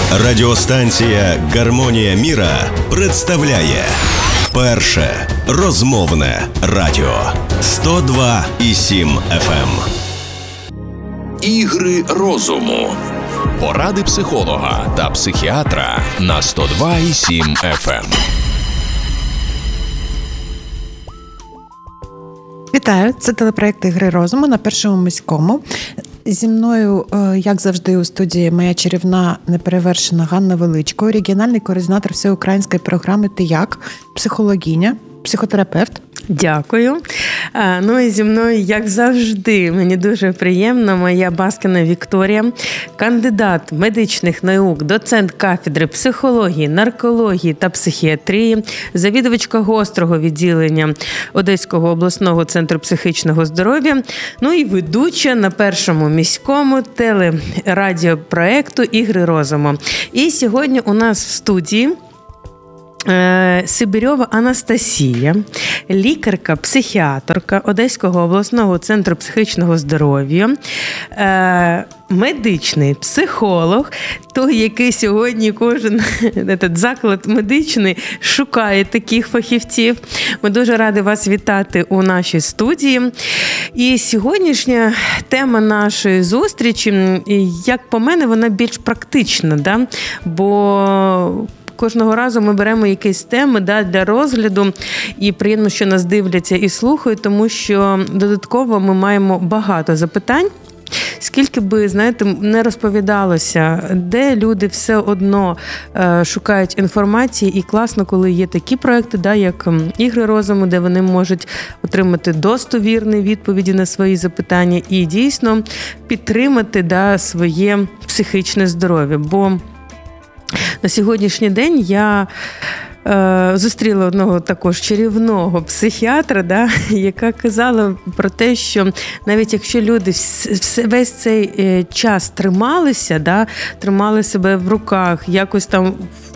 Радіостанція «Гармонія міра» представляє перше розмовне радіо 102,7 FM. Ігри розуму. Поради психолога та психіатра на 102,7 FM. Вітаю! Це телепроект «Ігри розуму» на Першому міському. Зі мною, як завжди, у студії моя чарівна, неперевершена Ганна Величко, оригінальний координатор всеукраїнської програми «Ти як?», психологиня, психотерапевт. Дякую. Ну і зі мною, як завжди, мені дуже приємно, моя Баскіна Вікторія, кандидат медичних наук, доцент кафедри психології, наркології та психіатрії, завідувачка гострого відділення Одеського обласного центру психічного здоров'я, ну і ведуча на Першому міському телерадіопроекту «Ігри розуму». І сьогодні у нас в студії Сибирьова Анастасія, лікарка-психіатрка Одеського обласного центру психічного здоров'я, медичний психолог, той, який сьогодні кожен заклад медичний шукає таких фахівців. Ми дуже раді вас вітати у нашій студії. І сьогоднішня тема нашої зустрічі, як по мене, вона більш практична, да? Бо кожного разу ми беремо якісь теми для розгляду, і приємно, що нас дивляться і слухають, тому що додатково ми маємо багато запитань. Скільки би, знаєте, не розповідалося, де люди все одно шукають інформації, і класно, коли є такі проекти, як «Ігри розуму», де вони можуть отримати достовірні відповіді на свої запитання і дійсно підтримати своє психічне здоров'я. Бо на сьогоднішній день я зустріла одного також чарівного психіатра, яка казала про те, що навіть якщо люди весь цей час тримали себе в руках, якось там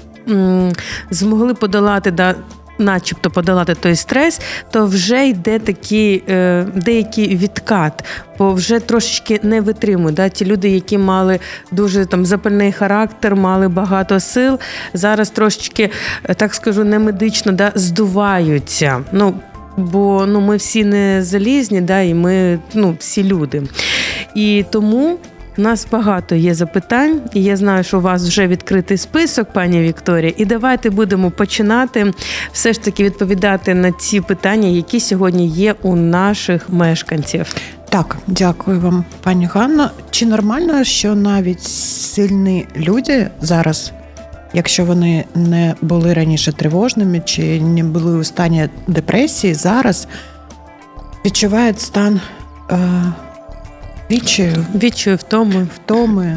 змогли подолати, начебто подолати той стрес, то вже йде такий деякий відкат, бо вже трошечки не витримують. Ті люди, які мали дуже запальний характер, мали багато сил, зараз трошечки, так скажу, не медично, здуваються. Бо ми всі не залізні, і ми всі люди. І тому у нас багато є запитань, і я знаю, що у вас вже відкритий список, пані Вікторія, і давайте будемо починати все ж таки відповідати на ці питання, які сьогодні є у наших мешканців. Так, дякую вам, пані Ганно. Чи нормально, що навіть сильні люди зараз, якщо вони не були раніше тривожними, чи не були у стані депресії, зараз відчувають стан відчаю, втоми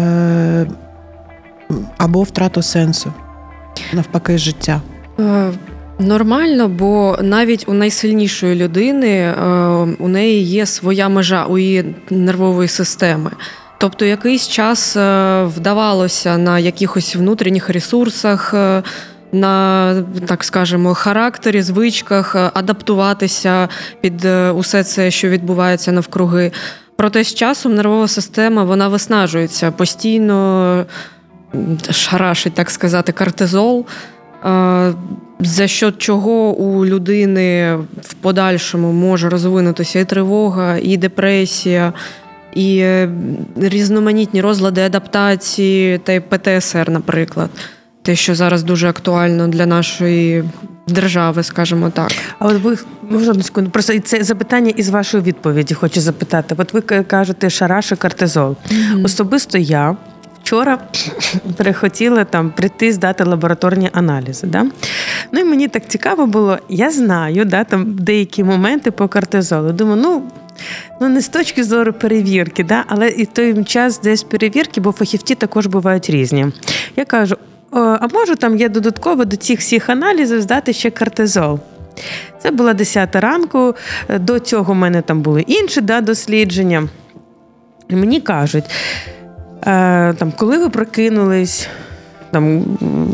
або втрату сенсу, навпаки, життя? Нормально, бо навіть у найсильнішої людини у неї є своя межа, у її нервової системи. Тобто якийсь час вдавалося на якихось внутрішніх ресурсах, на, так скажемо, характері, звичках адаптуватися під усе це, що відбувається навкруги. Проте з часом нервова система, вона виснажується, постійно шарашить, так сказати, кортизол, за що чого у людини в подальшому може розвинутися і тривога, і депресія, і різноманітні розлади адаптації та й ПТСР, наприклад. Те, що зараз дуже актуально для нашої держави, скажімо так. А от ви, можна секунду, просто це запитання із вашої відповіді хочу запитати. От ви кажете шарашить кортизол. Mm-hmm. Особисто я вчора перехотіла прийти здати лабораторні аналізи. І мені так цікаво було, я знаю, деякі моменти по кортизолу. Думаю, не з точки зору перевірки, але і той час десь перевірки, бо фахівці також бувають різні. Я кажу, а можу я додатково до цих всіх аналізів здати ще кортизол? Це була 10 ранку, до цього в мене були інші дослідження. І мені кажуть, коли ви прокинулись,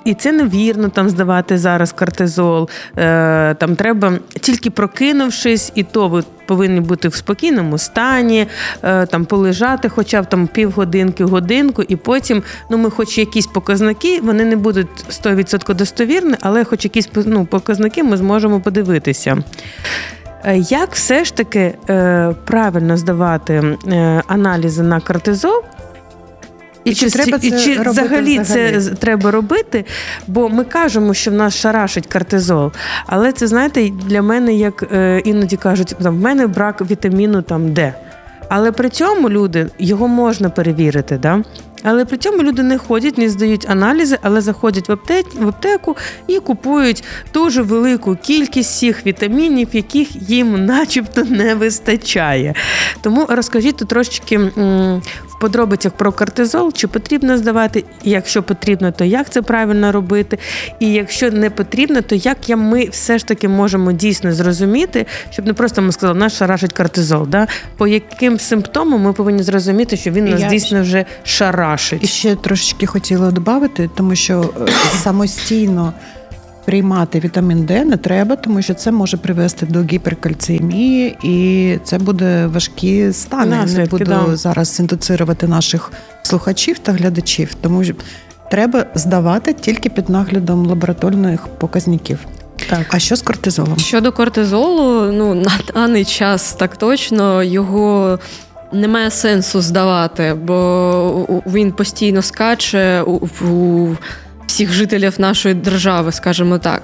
І це невірно там здавати зараз кортизол. Там треба тільки прокинувшись, і то ви повинні бути в спокійному стані, там полежати хоча б там півгодинки, годинку, і потім, ми хоч якісь показники, вони не будуть 100% достовірні, але хоч якісь показники ми зможемо подивитися. Як все ж таки правильно здавати аналізи на кортизол? І чи взагалі це треба робити? Бо ми кажемо, що в нас шарашить кортизол. Але це, знаєте, для мене, як іноді кажуть, в мене брак вітаміну D. Але при цьому люди, його можна перевірити, да? Але при цьому люди не ходять, не здають аналізи, але заходять в аптеку і купують дуже велику кількість всіх вітамінів, яких їм начебто не вистачає. Тому розкажіть тут трошечки в подробицях про кортизол, чи потрібно здавати, і якщо потрібно, то як це правильно робити, і якщо не потрібно, то як ми все ж таки можемо дійсно зрозуміти, щоб не просто ми сказали, нас шарашить кортизол, да? По яким симптомам ми повинні зрозуміти, що він нас дійсно вже шарашить. І ще трошечки хотіла додати, тому що самостійно приймати вітамін Д не треба, тому що це може привести до гіперкальцемії, і це буде важкі стани. Не буду зараз індуцирувати наших слухачів та глядачів, тому що треба здавати тільки під наглядом лабораторних показників. Так. А що з кортизолом? Щодо кортизолу, на даний час так точно його немає сенсу здавати, бо він постійно скаче у всіх жителів нашої держави, скажімо так.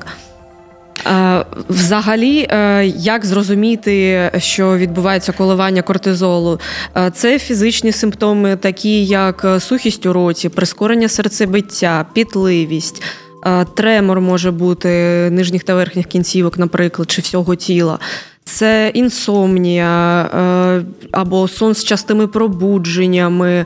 Взагалі, як зрозуміти, що відбувається коливання кортизолу? Це фізичні симптоми, такі як сухість у роті, прискорення серцебиття, пітливість, тремор може бути нижніх та верхніх кінцівок, наприклад, чи всього тіла. Це інсомнія або сон з частими пробудженнями,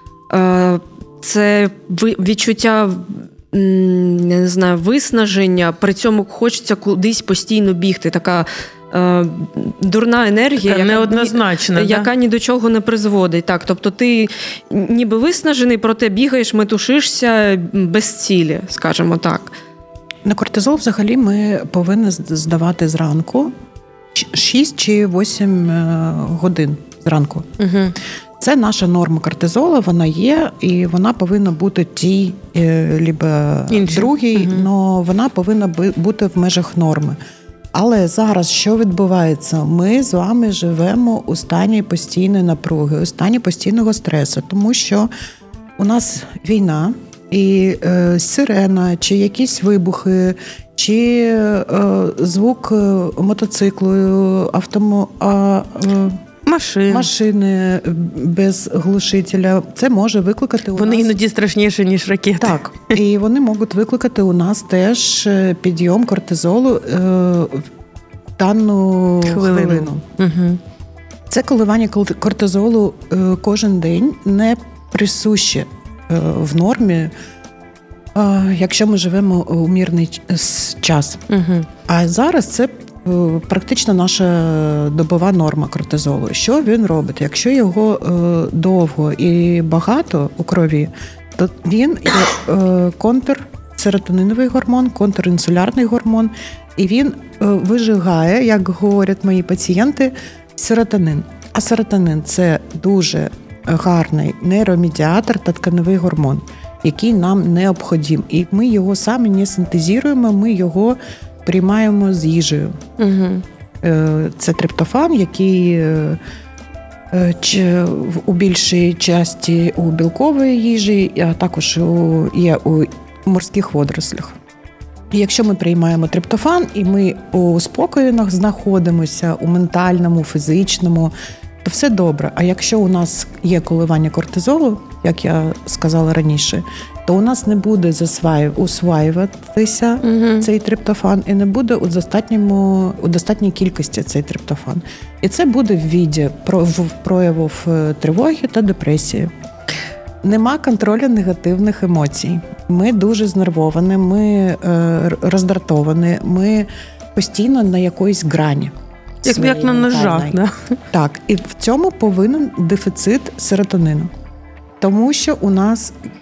це відчуття, не знаю, виснаження, при цьому хочеться кудись постійно бігти. Така дурна енергія, яка ні до чого не призводить. Так, тобто ти ніби виснажений, проте бігаєш, метушишся без цілі, скажімо так. На кортизол взагалі ми повинні здавати зранку 6 чи 8 годин зранку. Угу. Це наша норма кортизолу, вона є, і вона повинна бути тій, либо другій, але вона повинна бути в межах норми. Але зараз що відбувається? Ми з вами живемо у стані постійної напруги, у стані постійного стресу, тому що у нас війна, і сирена, чи якісь вибухи, чи звук мотоциклу, машини без глушителя. Це може викликати у нас... Вони іноді страшніші, ніж ракети. Так, і вони можуть викликати у нас теж підйом кортизолу в дану хвилину. Угу. Це коливання кортизолу кожен день не присуще в нормі, якщо ми живемо у мирний час. Угу. А зараз це практично наша добова норма кортизолу. Що він робить? Якщо його довго і багато у крові, то він є контрсератониновий гормон, контрінсулярний гормон, і він вижигає, як говорять мої пацієнти, серотонин. А серотонин – це дуже гарний нейромедіатор та тканевий гормон, який нам необхідний. І ми його самі не синтезуємо, ми його приймаємо з їжею. Угу. Це триптофан, який у більшій часті у білкової їжі, а також є у морських водорослях. І якщо ми приймаємо триптофан, і ми у спокоїнах знаходимося, у ментальному, фізичному, то все добре. А якщо у нас є коливання кортизолу, як я сказала раніше, то у нас не буде усваюватися цей триптофан і не буде у достатній кількості цей триптофан. І це буде в віді проявів тривоги та депресії. Нема контролю негативних емоцій. Ми дуже знервовані, ми роздратовані, ми постійно на якоїсь грані. Як на ножах. Да? Так, і в цьому повинен дефіцит серотонину. Тому що у нас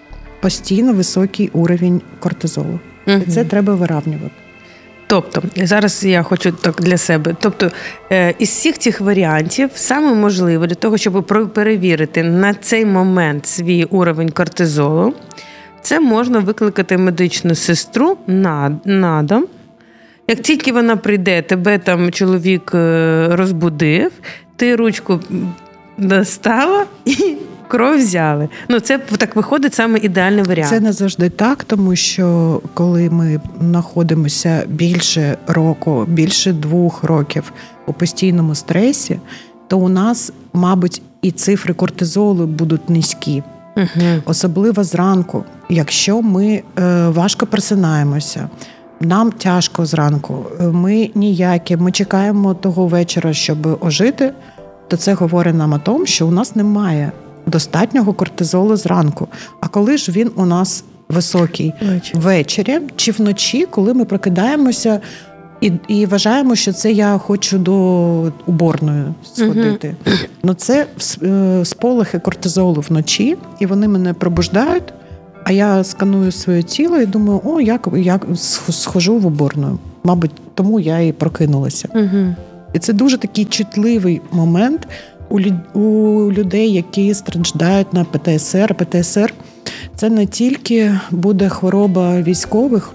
постійно високий уровень кортизолу. І це треба вирівнювати. Тобто, зараз я хочу так для себе. Тобто, із всіх цих варіантів саме можливо для того, щоб перевірити на цей момент свій уровень кортизолу, це можна викликати медичну сестру на дом. Як тільки вона прийде, тебе там чоловік розбудив, ти ручку достала і кров взяли. Це так виходить саме ідеальний варіант. Це не завжди так, тому що коли ми знаходимося більше року, більше 2 років у постійному стресі, то у нас, мабуть, і цифри кортизолу будуть низькі. Особливо зранку. Якщо ми важко просинаємося, нам тяжко зранку, ми чекаємо того вечора, щоб ожити, то це говорить нам о тому, що у нас немає достатнього кортизолу зранку. А коли ж він у нас високий? Ввечері чи вночі, коли ми прокидаємося і вважаємо, що це я хочу до уборної сходити. Це сполохи кортизолу вночі, і вони мене пробуждають, а я сканую своє тіло і думаю, як схожу в уборну. Мабуть, тому я і прокинулася. І це дуже такий чутливий момент у людей, які страждають на ПТСР. ПТСР – це не тільки буде хвороба військових,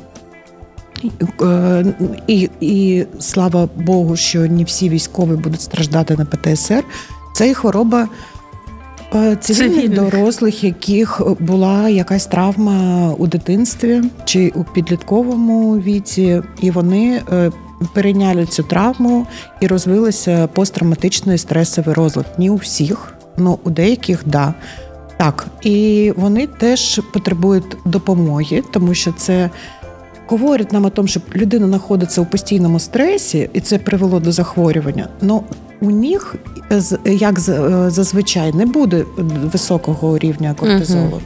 і слава Богу, що не всі військові будуть страждати на ПТСР. Це і хвороба цивільних дорослих, яких була якась травма у дитинстві чи у підлітковому віці, і вони перейняли цю травму і розвилися посттравматичний стресовий розлад. Не у всіх, але у деяких – да. Так, і вони теж потребують допомоги, тому що це говорить нам о тому, що людина знаходиться у постійному стресі, і це привело до захворювання. Но у них, як зазвичай, не буде високого рівня кортизолу.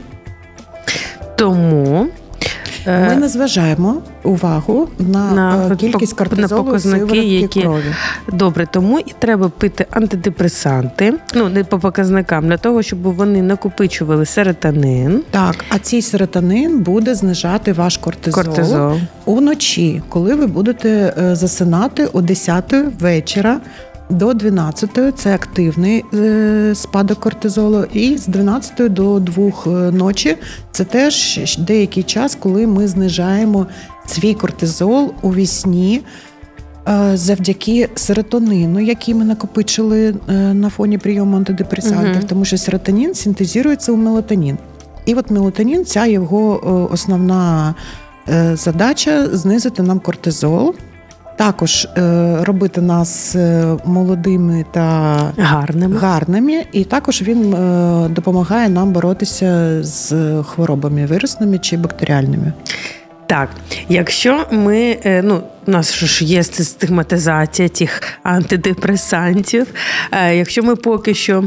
Тому ми не зважаємо увагу на кількість кортизолу, сиворотки крові. Добре, тому і треба пити антидепресанти, не по показникам, для того, щоб вони накопичували серотонин. Так, а цей серотонин буде знижати ваш кортизол уночі, коли ви будете засинати о 10-ї вечора до 12-ї, це активний спадок кортизолу, і з 12-ї до 2 ночі це теж деякий час, коли ми знижаємо свій кортизол у вісні завдяки серотонину, який ми накопичили на фоні прийому антидепресантів, тому що серотонін синтезується у мелатонін. І от мелатонін, ця його основна задача – знизити нам кортизол, також робити нас молодими та гарними, і також він допомагає нам боротися з хворобами вірусними чи бактеріальними. Так, якщо ми, у нас ж є стигматизація тих антидепресантів, якщо ми поки що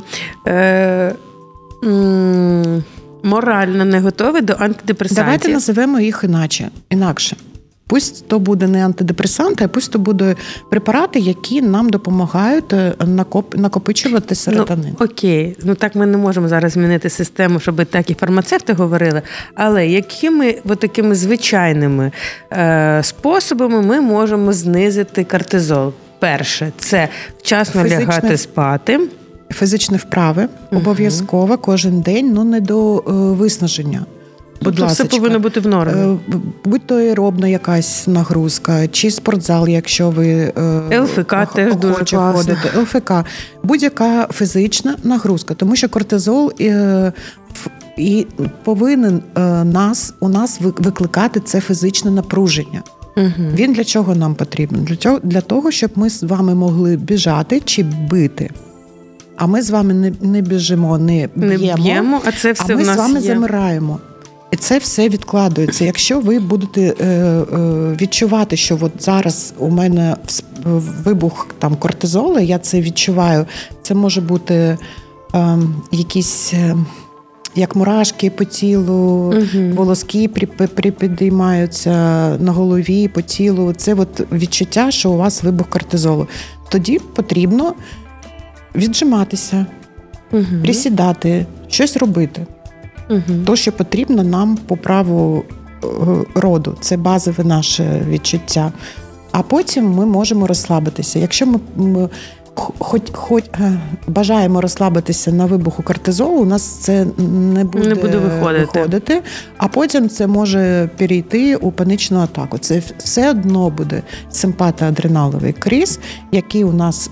морально не готові до антидепресантів. Давайте називемо їх інакше. Пусть то буде не антидепресанти, а пусть то будуть препарати, які нам допомагають накопичувати серотонин. Окей, так ми не можемо зараз змінити систему, щоб так і фармацевти говорили, але якими такими звичайними способами ми можемо знизити кортизол? Перше, це вчасно лягати спати. Фізичні вправи обов'язково кожен день, не до виснаження. Будь ласка, все повинно бути в нормі. Будь то аеробна якась нагрузка, чи спортзал, якщо ви ЛФК теж дуже класно. Ходити. ЛФК. Будь-яка фізична нагрузка, тому що кортизол і повинен у нас викликати це фізичне напруження. Він для чого нам потрібен? Для того, щоб ми з вами могли біжати чи бити. А ми з вами не біжимо, не б'ємо, а це все ми в нас з вами є. Замираємо. І це все відкладується. Якщо ви будете відчувати, що от зараз у мене вибух кортизолу, я це відчуваю, це може бути якісь як мурашки по тілу, волоски припідіймаються на голові, по тілу. Це от відчуття, що у вас вибух кортизолу. Тоді потрібно віджиматися, присідати, щось робити. То, що потрібно нам по праву роду. Це базове наше відчуття. А потім ми можемо розслабитися. Якщо ми хоч бажаємо розслабитися на вибуху кортизолу, у нас це не буде виходити, а потім це може перейти у панічну атаку. Це все одно буде симпатоадреналовий криз, який у нас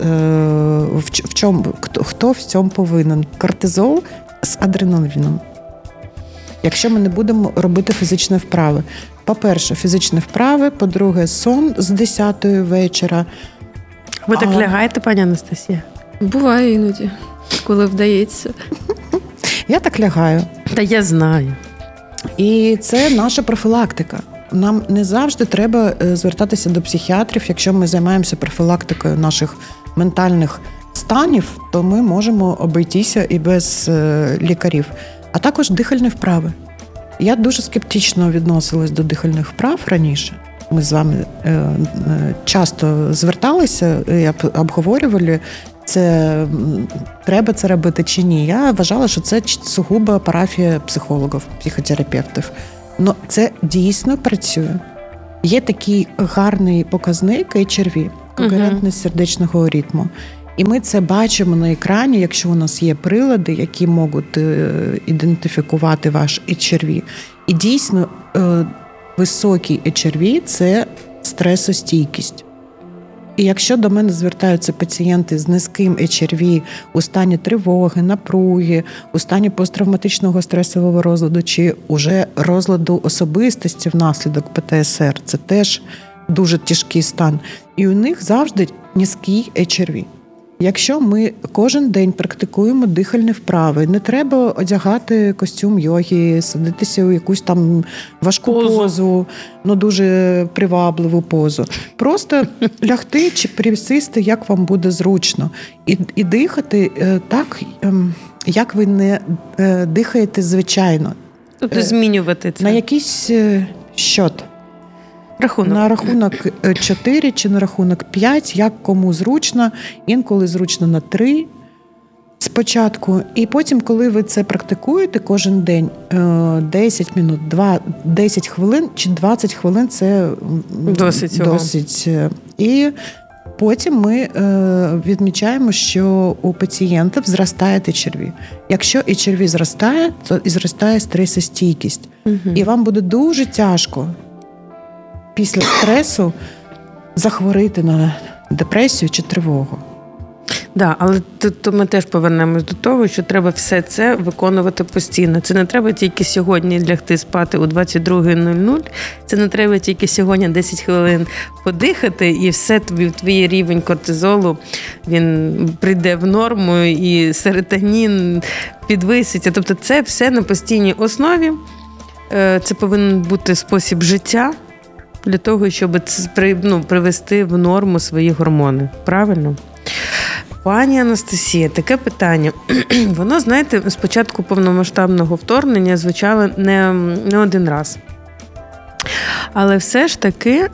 в чому, хто в цьому повинен? Кортизол з адреналіном. Якщо ми не будемо робити фізичні вправи. По-перше, фізичні вправи, по-друге, сон з 10-ї вечора. Ви так лягаєте, пані Анастасія? Буває іноді, коли вдається. Я так лягаю. Та я знаю. І це наша профілактика. Нам не завжди треба звертатися до психіатрів. Якщо ми займаємося профілактикою наших ментальних станів, то ми можемо обійтися і без лікарів. А також дихальні вправи. Я дуже скептично відносилась до дихальних вправ раніше. Ми з вами часто зверталися і обговорювали, треба це робити чи ні. Я вважала, що це сугубо парафія психологів, психотерапевтів. Но це дійсно працює. Є такий гарний показник HRV, когерентність сердечного ритму. І ми це бачимо на екрані, якщо у нас є прилади, які можуть ідентифікувати ваш HRV. І дійсно високий HRV – це стресостійкість. І якщо до мене звертаються пацієнти з низьким HRV у стані тривоги, напруги, у стані посттравматичного стресового розладу чи уже розладу особистості внаслідок ПТСР, це теж дуже тяжкий стан. І у них завжди низький HRV. Якщо ми кожен день практикуємо дихальні вправи, не треба одягати костюм йоги, садитися у якусь там важку позу, дуже привабливу позу. Просто лягти чи присісти, як вам буде зручно. І дихати так, як ви не дихаєте звичайно. Тобто змінювати це. На якийсь счет. Рахунок. На рахунок 4 чи на рахунок 5, як кому зручно, інколи зручно на 3 спочатку. І потім, коли ви це практикуєте кожен день, 10 минут, 10 хвилин чи 20 хвилин – це досить. І потім ми відмічаємо, що у пацієнтів зростає HRV. Якщо HRV зростає, то і зростає стресостійкість. І вам буде дуже тяжко після стресу захворіти на депресію чи тривогу. Да, але тут ми теж повернемось до того, що треба все це виконувати постійно. Це не треба тільки сьогодні лягти спати о 22:00, це не треба тільки сьогодні 10 хвилин подихати, і все, твій рівень кортизолу, він прийде в норму, і серотонін підвиситься. Тобто це все на постійній основі. Це повинен бути спосіб життя для того, щоб привести в норму свої гормони. Правильно? Пані Анастасія, таке питання. Воно, знаєте, з початку повномасштабного вторгнення звучало не один раз. Але все ж таки,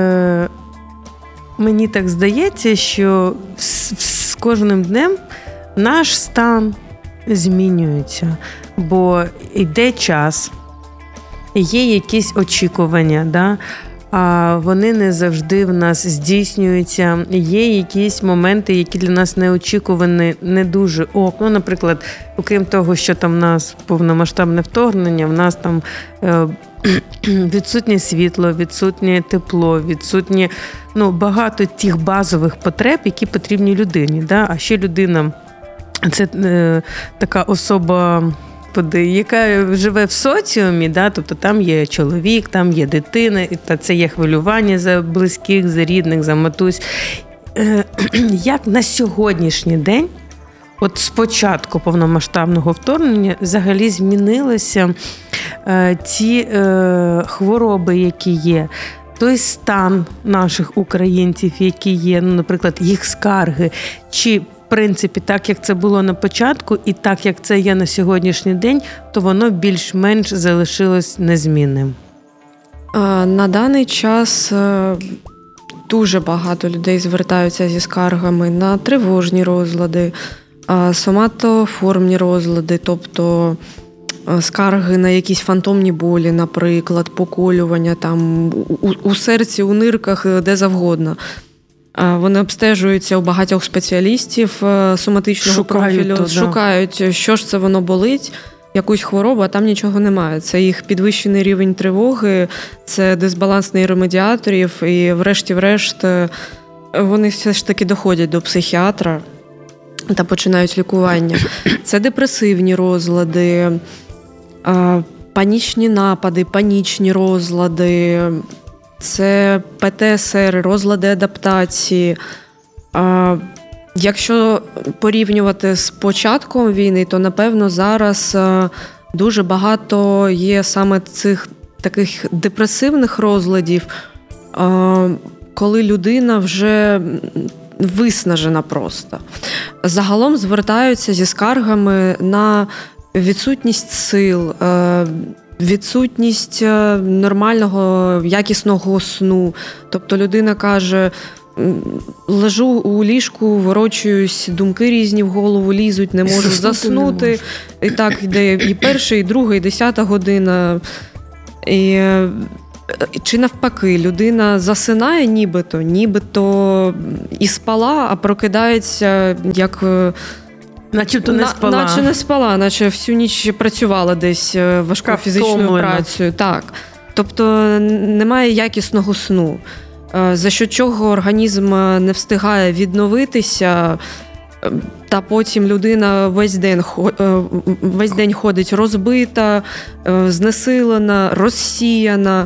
мені так здається, що з кожним днем наш стан змінюється. Бо йде час, є якісь очікування, да? А вони не завжди в нас здійснюються. Є якісь моменти, які для нас неочікувані, не дуже наприклад, окрім того, що там в нас повномасштабне вторгнення, в нас там відсутнє світло, відсутнє тепло, відсутнє багато тих базових потреб, які потрібні людині. Да? А ще людина – це така особа, яка живе в соціумі, да? Тобто там є чоловік, там є дитина, та це є хвилювання за близьких, за рідних, за матусь. Як на сьогоднішній день, от з початку повномасштабного вторгнення, взагалі змінилися ті хвороби, які є, той стан наших українців, які є, наприклад, їх скарги, чи в принципі, так, як це було на початку, і так, як це є на сьогоднішній день, то воно більш-менш залишилось незмінним. На даний час дуже багато людей звертаються зі скаргами на тривожні розлади, соматоформні розлади, тобто скарги на якісь фантомні болі, наприклад, поколювання там у серці, у нирках, де завгодно. Вони обстежуються у багатьох спеціалістів соматичного профілю, шукають, що ж це воно болить, якусь хворобу, а там нічого немає. Це їх підвищений рівень тривоги, це дисбаланс нейромедіаторів, і врешті-решт вони все ж таки доходять до психіатра та починають лікування. Це депресивні розлади, панічні напади, панічні розлади, це ПТСР, розлади адаптації. Якщо порівнювати з початком війни, то, напевно, зараз дуже багато є саме цих таких депресивних розладів, коли людина вже виснажена просто. Загалом звертаються зі скаргами на відсутність сил, відсутність нормального, якісного сну. Тобто людина каже, лежу у ліжку, ворочуюсь, думки різні в голову лізуть, не можу заснути. І так йде і перша, і друга, і 10 година. Чи навпаки, людина засинає нібито і спала, а прокидається як... Начебто не спала. Наче не спала, наче всю ніч працювала десь важкою фізичною працею. Так. Тобто немає якісного сну, за що чого організм не встигає відновитися, та потім людина весь день ходить розбита, знесилена, розсіяна.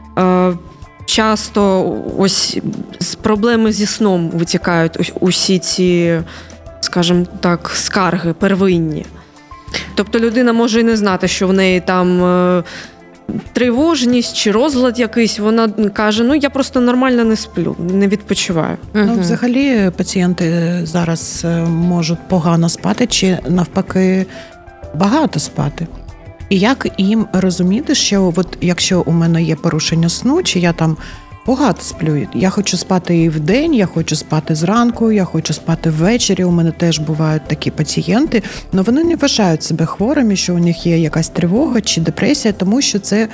Часто ось з проблеми зі сном витікають усі ці, скажімо так, скарги первинні. Тобто людина може і не знати, що в неї там тривожність чи розлад якийсь, вона каже, я просто нормально не сплю, не відпочиваю. Взагалі пацієнти зараз можуть погано спати чи навпаки багато спати. І як їм розуміти, що от якщо у мене є порушення сну, чи я там багато сплю, я хочу спати і вдень, я хочу спати зранку, я хочу спати ввечері, у мене теж бувають такі пацієнти, але вони не вважають себе хворими, що у них є якась тривога чи депресія, тому що це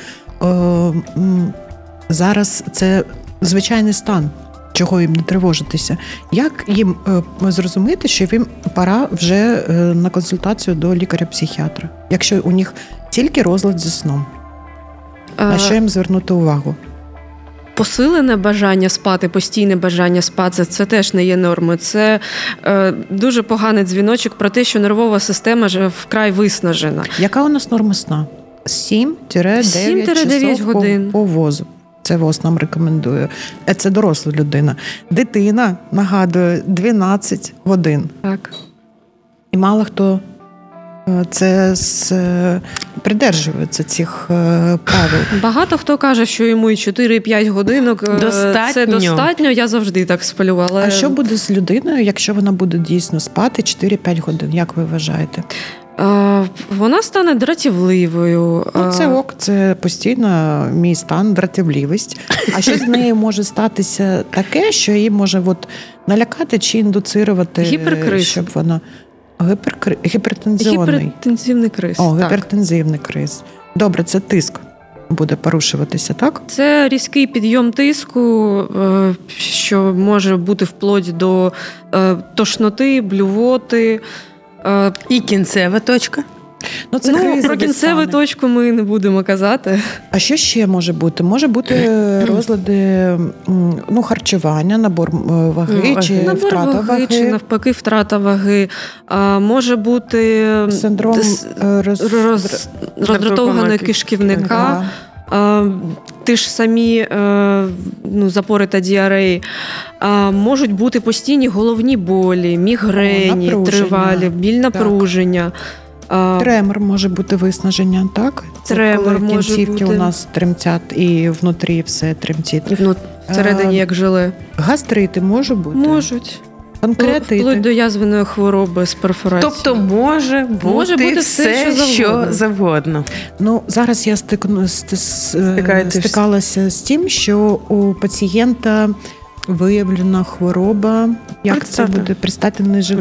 зараз це звичайний стан, чого їм не тривожитися. Як їм зрозуміти, що їм пора вже на консультацію до лікаря-психіатра, якщо у них тільки розлад зі сном? На що їм звернути увагу? Посилене бажання спати, постійне бажання спати – це теж не є нормою. Це дуже поганий дзвіночок про те, що нервова система вже вкрай виснажена. Яка у нас норма сна? 7-9 часов годин. По ВОЗу. Це ВОЗ нам рекомендує. Це доросла людина. Дитина, нагадую, 12 годин. Так. І мало хто придержується цих правил. Багато хто каже, що йому і 4-5 годинок це достатньо. Я завжди так сплю. Але... А що буде з людиною, якщо вона буде дійсно спати 4-5 годин? Як ви вважаєте? Вона стане дратівливою. Це ок, це постійно мій стан, дратівливість. А що з нею може статися таке, що її може налякати чи індуцирувати, гіперкриз. Щоб вона... Гіпертензивний криз. Гіпертензивний криз. Добре, це тиск буде порушуватися, так? Це різкий підйом тиску, що може бути вплоть до тошноти, блювоти. І кінцева точка. Про кінцеву точку ми не будемо казати. А що ще може бути? Може бути розлади харчування, набор ваги, чи втрата ваги? Чи навпаки втрата ваги. Може бути синдром роздратованого кишківника. Ті ж самі запори та діареї. Можуть бути постійні головні болі, мігрені, тривалі, біль напруження. Тремор може бути виснаження, так? Це коли кінцівки у нас тремтять і внутрі все тремтить. І всередині як желе. Гастрити може бути? Можуть. Панкреатити. Вплоть до язвеної хвороби з перфорацією. Тобто може бути все, що завгодно. Зараз я стикалася з тим, що у пацієнта виявлена хвороба, як це буде, предстательний